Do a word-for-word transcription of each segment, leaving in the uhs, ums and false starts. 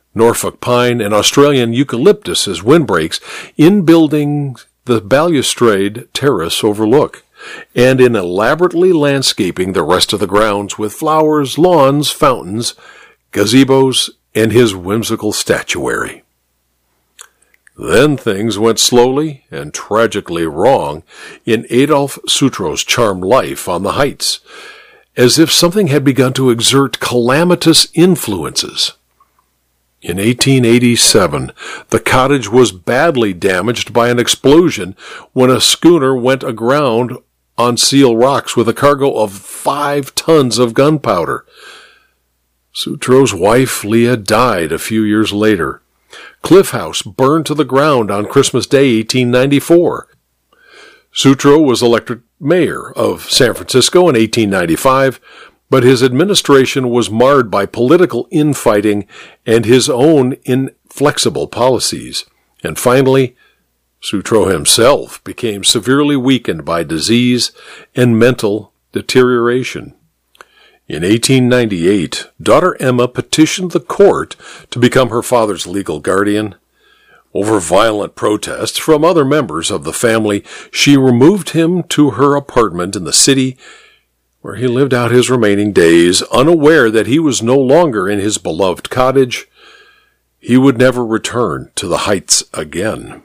Norfolk pine, and Australian eucalyptus as windbreaks in building the balustrade terrace overlook, and in elaborately landscaping the rest of the grounds with flowers, lawns, fountains, gazebos, and his whimsical statuary. Then things went slowly and tragically wrong in Adolf Sutro's charmed life on the Heights, as if something had begun to exert calamitous influences. In eighteen eighty-seven, the cottage was badly damaged by an explosion when a schooner went aground on Seal Rocks with a cargo of five tons of gunpowder. Sutro's wife, Leah, died a few years later. Cliff House burned to the ground on Christmas Day, eighteen ninety-four. Sutro was elected mayor of San Francisco in eighteen ninety-five, but his administration was marred by political infighting and his own inflexible policies. And finally, Sutro himself became severely weakened by disease and mental deterioration. In eighteen ninety-eight, daughter Emma petitioned the court to become her father's legal guardian. Over violent protests from other members of the family, she removed him to her apartment in the city, where he lived out his remaining days, unaware that he was no longer in his beloved cottage. He would never return to the Heights again.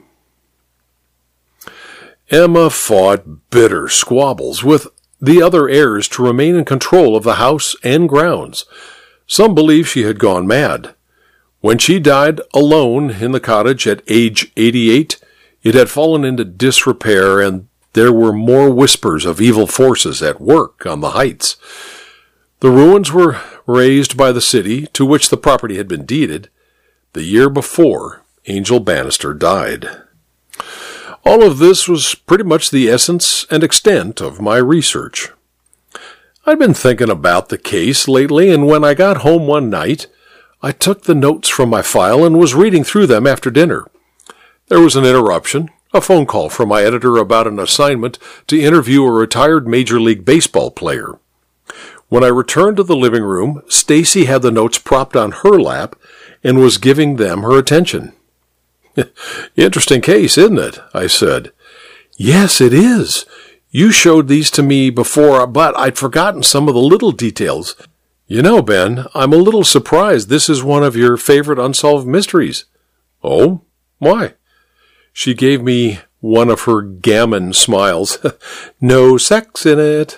Emma fought bitter squabbles with the other heirs to remain in control of the house and grounds. Some believe she had gone mad. When she died alone in the cottage at age eighty-eight, it had fallen into disrepair, and there were more whispers of evil forces at work on the Heights. The ruins were razed by the city to which the property had been deeded the year before Angel Bannister died. All of this was pretty much the essence and extent of my research. I'd been thinking about the case lately, and when I got home one night, I took the notes from my file and was reading through them after dinner. There was an interruption, a phone call from my editor about an assignment to interview a retired Major League Baseball player. When I returned to the living room, Stacy had the notes propped on her lap and was giving them her attention. "Interesting case, isn't it?" I said. "Yes, it is. You showed these to me before, but I'd forgotten some of the little details. You know, Ben, I'm a little surprised this is one of your favorite unsolved mysteries." "Oh? Why?" She gave me one of her gammon smiles. "No sex in it."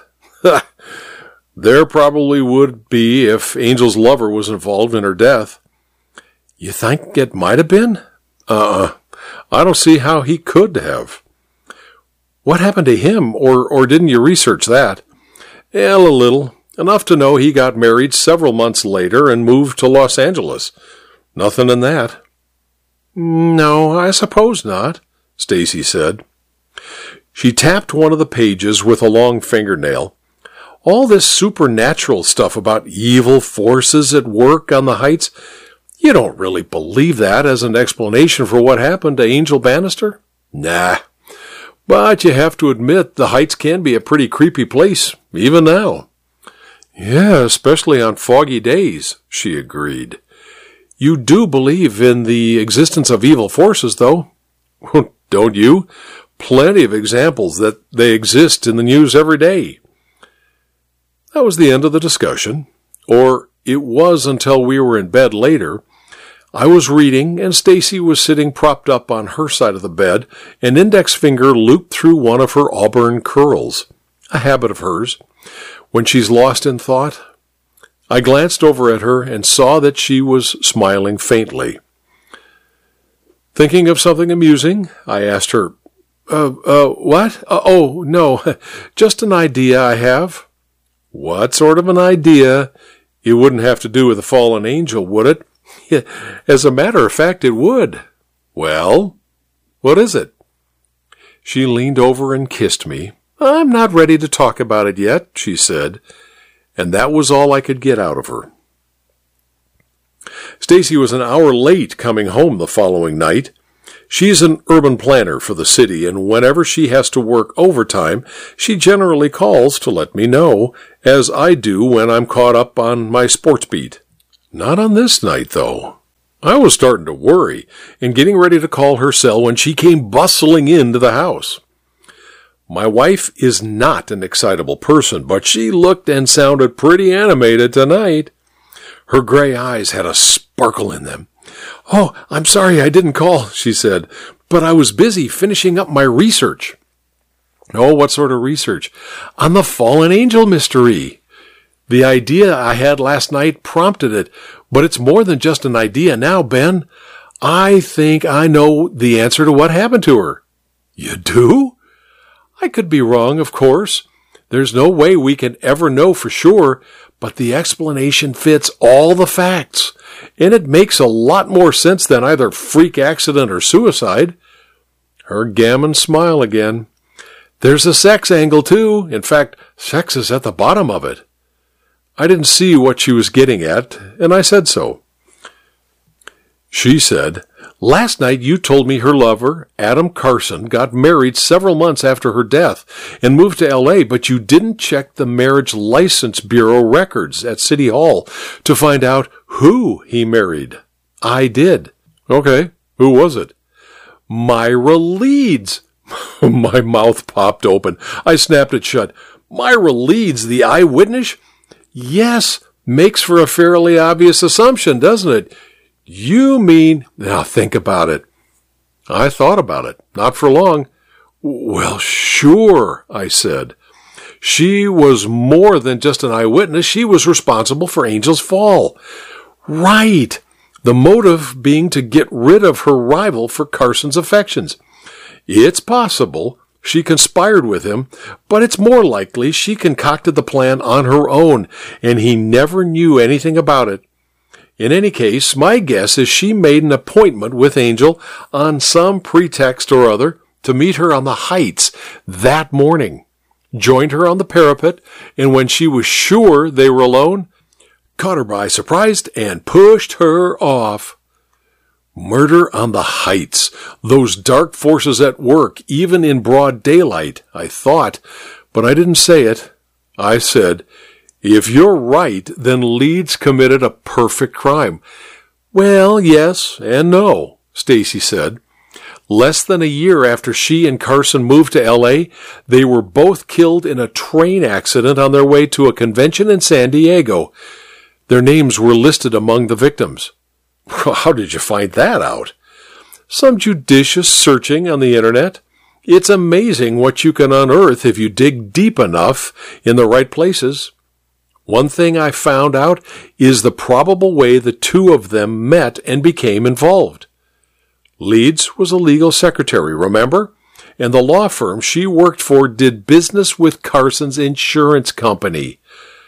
"There probably would be if Angel's lover was involved in her death." "You think it might have been?" Uh-uh. I don't see how he could have." "What happened to him, or, or didn't you research that?" "Well, a little. Enough to know he got married several months later and moved to Los Angeles. Nothing in that." "No, I suppose not," Stacy said. She tapped one of the pages with a long fingernail. "All this supernatural stuff about evil forces at work on the Heights, you don't really believe that as an explanation for what happened to Angel Bannister?" "Nah. But you have to admit the Heights can be a pretty creepy place, even now." "Yeah, especially on foggy days," she agreed. "You do believe in the existence of evil forces, though." "Don't you? Plenty of examples that they exist in the news every day." That was the end of the discussion. Or it was until we were in bed later. I was reading, and Stacy was sitting propped up on her side of the bed, an index finger looped through one of her auburn curls, a habit of hers, when she's lost in thought. I glanced over at her and saw that she was smiling faintly. "Thinking of something amusing?" I asked her. Uh, uh, what? Uh, oh, no, just an idea I have." "What sort of an idea? It wouldn't have to do with a fallen angel, would it?" "As a matter of fact, it would." "Well, what is it?" She leaned over and kissed me. "I'm not ready to talk about it yet," she said, and that was all I could get out of her. Stacy was an hour late coming home the following night. She's an urban planner for the city, and whenever she has to work overtime, she generally calls to let me know, as I do when I'm caught up on my sports beat. Not on this night, though. I was starting to worry and getting ready to call her cell when she came bustling into the house. My wife is not an excitable person, but she looked and sounded pretty animated tonight. Her gray eyes had a sparkle in them. "Oh, I'm sorry I didn't call," she said, "but I was busy finishing up my research." "Oh, what sort of research?" "On the fallen angel mystery. The idea I had last night prompted it, but it's more than just an idea now, Ben. I think I know the answer to what happened to her." "You do?" "I could be wrong, of course. There's no way we can ever know for sure, but the explanation fits all the facts, and it makes a lot more sense than either freak accident or suicide." Her gammon smile again. "There's a sex angle, too. In fact, sex is at the bottom of it." I didn't see what she was getting at, and I said so. She said, "Last night you told me her lover, Adam Carson, got married several months after her death and moved to L A, but you didn't check the Marriage License Bureau records at City Hall to find out who he married." "I did." "Okay, who was it?" "Myra Leeds." My mouth popped open. I snapped it shut. "Myra Leeds, the eyewitness?" "Yes, makes for a fairly obvious assumption, doesn't it?" "You mean—" "Now think about it." I thought about it, not for long. "Well, sure," I said. "She was more than just an eyewitness. She was responsible for Angel's fall." "Right. The motive being to get rid of her rival for Carson's affections. It's possible she conspired with him, but it's more likely she concocted the plan on her own, and he never knew anything about it. In any case, my guess is she made an appointment with Angel on some pretext or other to meet her on the heights that morning, joined her on the parapet, and when she was sure they were alone, caught her by surprise and pushed her off. Murder on the heights, those dark forces at work, even in broad daylight, I thought, but I didn't say it. I said, "If you're right, then Leeds committed a perfect crime." "Well, yes and no," Stacy said. Less than a year after she and Carson moved to L A, they were both killed in a train accident on their way to a convention in San Diego. Their names were listed among the victims. "How did you find that out?" "Some judicious searching on the internet. It's amazing what you can unearth if you dig deep enough in the right places. One thing I found out is the probable way the two of them met and became involved. Leeds was a legal secretary, remember? And the law firm she worked for did business with Carson's insurance company."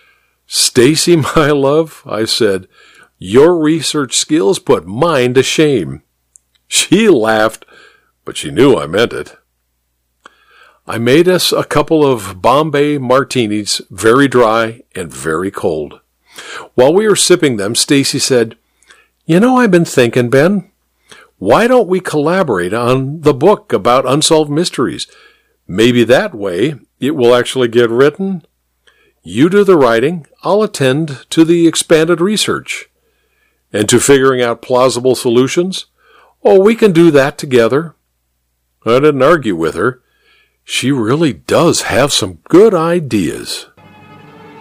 "Stacy, my love," I said, "your research skills put mine to shame." She laughed, but she knew I meant it. I made us a couple of Bombay martinis, very dry and very cold. While we were sipping them, Stacy said, "You know, I've been thinking, Ben, why don't we collaborate on the book about unsolved mysteries? Maybe that way it will actually get written. You do the writing, I'll attend to the expanded research. And to figuring out plausible solutions? Oh, we can do that together." I didn't argue with her. She really does have some good ideas.